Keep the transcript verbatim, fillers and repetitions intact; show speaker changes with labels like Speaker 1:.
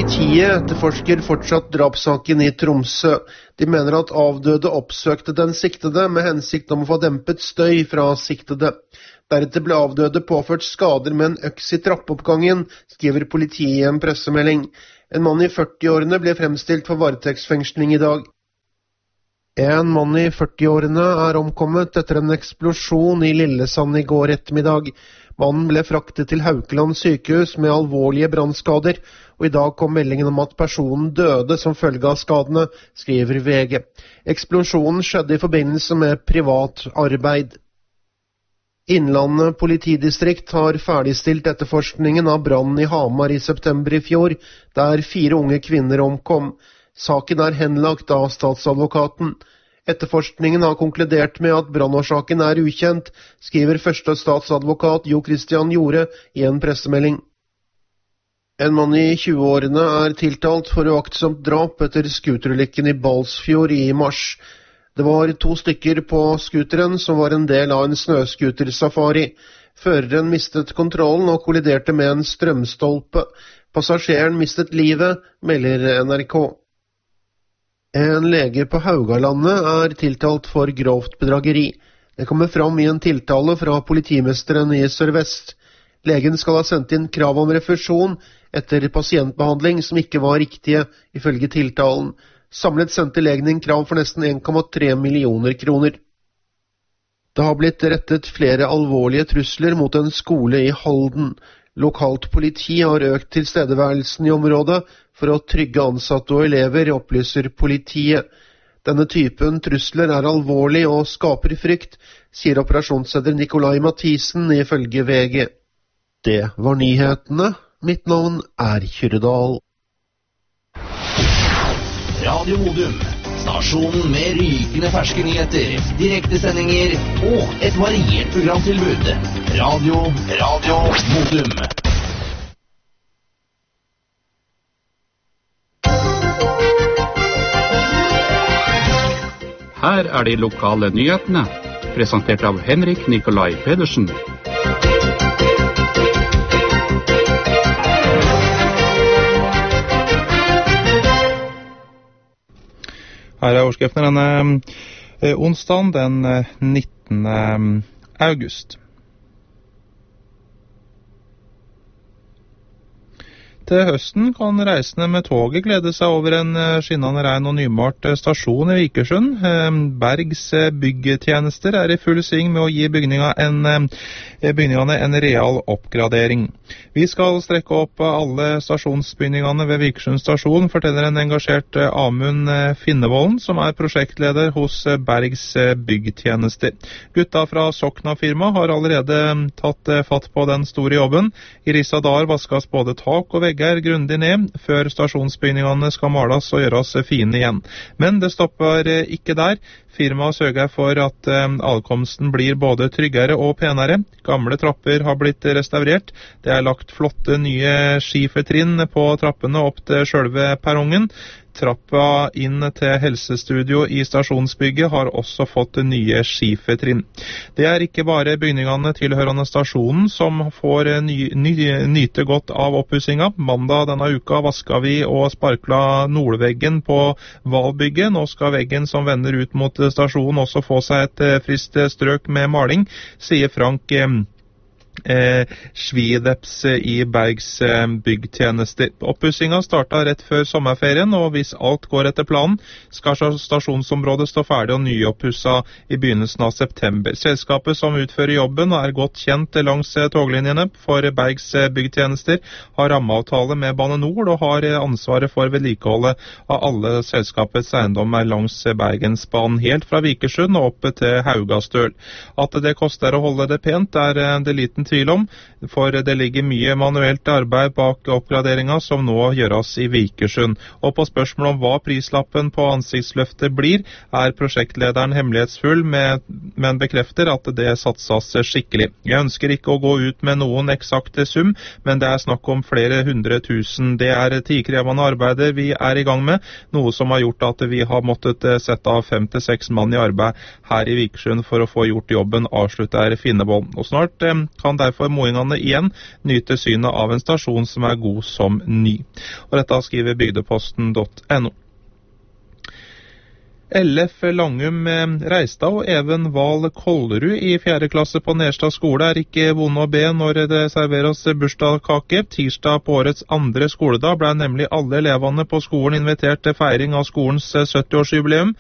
Speaker 1: Politiet etterforsker fortsatt drapssaken i Tromsø. De mener at avdøde oppsøkte den siktede med hensikt om å få dempet støy fra siktede. Deretter ble avdøde påført skader med en øks i trappeoppgangen, skriver politiet i en pressemelding. En mann i førtiårene ble fremstilt for varetektsfengsling i dag. En mann i førtiårene er omkommet etter en eksplosjon i Lillesand i går ettermiddag. Mannen ble fraktet til Haukeland sykehus med alvorlige brannskader, og i dag kom meldingen om at personen døde som følge av skadene, skriver V G. Eksplosjonen skjedde i forbindelse med privat arbeid. Innlandet politidistrikt har ferdigstilt etterforskningen av brannen i Hamar i september i fjor, der fire unge kvinner omkom. Saken er henlagt av statsadvokaten. Etterforskningen har konkludert med at brannårsaken er ukjent, skriver første statsadvokat Jo Christian Jorde i en pressemelding. En mann i tjueårene er tiltalt for uaktsomt drap etter skuterulykken i Balsfjord i mars. Det var to stykker på skuteren som var en del av en snøskutersafari. Føreren mistet kontrollen og kolliderte med en strømstolpe. Passasjeren mistet livet, melder N R K. En lege på Haugalandet er tiltalt for grovt bedrageri. Det kommer fram i en tiltale fra politimesteren i Sør-Vest. Legen skal ha sendt inn krav om refusjon etter pasientbehandling som ikke var riktige, ifølge tiltalen. Samlet sendte legen inn krav for nesten en komma tre millioner kroner. Det har blitt rettet flere alvorlige trusler mot en skole i Halden. Lokalt politi har økt tilstedeværelsen i området for å trygge ansatte og elever, opplyser politiet. Denne typen trusler er alvorlig og skaper frykt, sier operasjonsleder Nikolai Mathisen ifølge V G. Det var nyhetene. Mitt navn er Kyrredal.
Speaker 2: Radio Modum, stasjonen med rykende ferske nyheter, direktesendinger og et variert programtilbud. Radio, Radio Modum.
Speaker 3: Her er de lokale nyhetene, presentert av Henrik Nikolai Pedersen.
Speaker 4: Her er overskriften denne eh, onsdagen den nittende august. Til høsten kan reisende med toget glede seg over en skinnende ren og nymalt stasjon i Vikersund. Bergs byggtjenester er i full sving med å gi bygningene en, en real oppgradering. Vi skal strekke opp alle stasjonsbygningene ved Vikersund stasjon, forteller en engasjert Amund Finnevolden, som er prosjektleder hos Bergs byggtjenester. Gutta fra Sokna-firma har allerede tatt fatt på den store jobben. I Rissa Dar vaskes både tak og vegger grundig ned, før stasjonsbygningene skal males og gjøres fine igjen. Men det stopper ikke der. Firmaet sørger for at adkomsten blir både tryggere og penere. Gamle trapper har blitt restaurert. Det er lagt flotte nye skifertrinn på trappene opp til selve perrongen. Trappa inn til helsestudio i stasjonsbygget har også fått nye skifertrinn. Det er ikke bare bygningene tilhørende stasjonen som får ny, ny, nyte godt av oppussinga. Mandag denne uka vaska vi og sparkla nordveggen på Valbygget. Nå skal veggen som vender ut mot stasjonen også få seg et frist strøk med maling, sier Frank Eh, Svideps i Bergs eh, byggtjenester. Oppussinga starta rett før sommerferien, og hvis alt går etter planen, skal stasjonsområdet stå ferdig og nyoppussa i begynnelsen av september. Selskapet som utfører jobben og er godt kjent langs eh, toglinjene for Bergs eh, byggtjenester, har rammeavtale med Bane Nor og har eh, ansvaret for vedlikeholdet av alle selskapets eiendommer langs eh, Bergensbanen, helt fra Vikersund og opp til Haugastøl. At det koster å holde det pent, er eh, det liten tvil om, for det ligger mye manuelt arbeid bak oppgraderinga som nå gjøres i Vikersund. Og på spørsmål om hva prislappen på ansiktsløftet blir, er prosjektlederen hemmelighetsfull, med, men bekrefter at det satses skikkelig. Jeg ønsker ikke å gå ut med noen eksakte sum, men det er snakk om flere hundre tusen. Det er tidkrevende arbeider vi er i gang med, noe som har gjort at vi har måttet sette av fem til seks mann i arbeid her i Vikersund for å få gjort jobben, avslutter Finnevold. Og snart eh, kan kan derfor moingene igjen nyte synet av en stasjon som er god som ny. Og dette skriver bygdeposten punktum no. Ellef Langum Reistad og Even Val Kollerud i fjerde klasse på Nerstad skole er ikke vonde å be når det serveres bursdagskake. Tirsdag på årets andre skoledag ble nemlig alle elevene på skolen invitert til feiring av skolens sytti-årsjubileum.